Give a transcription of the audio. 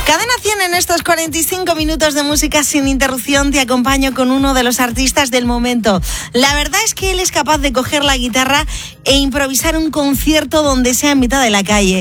Cadena 100, en estos 45 minutos de música sin interrupción te acompaño con uno de los artistas del momento. La verdad es que él es capaz de coger la guitarra e improvisar un concierto donde sea en mitad de la calle.